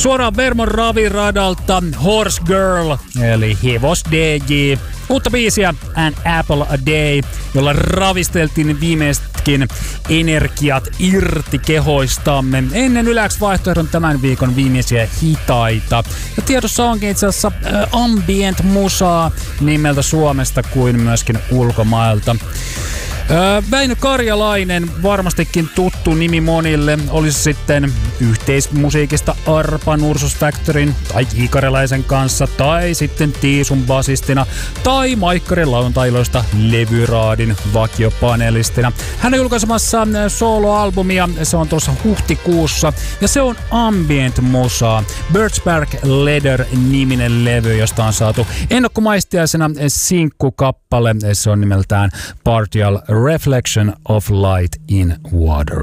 Suoraan Vermon raviradalta Horse Girl, eli Hevos DJ. Uutta biisiä An Apple a Day, jolla ravisteltiin viimeisetkin energiat irti kehoistamme ennen Yläks-vaihtoehdon tämän viikon viimeisiä hitaita. Ja tiedossa onkin itse asiassa ambient musaa nimeltä Suomesta kuin myöskin ulkomailta. Väinö Karjalainen, varmastikin tuttu nimi monille, olisi sitten yhteismusiikista Arpa Nursus Factorin tai Iikarilaisen kanssa, tai sitten Tiisun basistina, tai Maikkarin lauantailoista Levyraadin vakiopanelistina. Hän on julkaisemassa soloalbumia, se on tuossa huhtikuussa, ja se on ambient musaa. Birchbark Leather-niminen levy, josta on saatu ennakkomaistiaisena sinkkukappale, se on nimeltään Partial Reflection of Light in Water.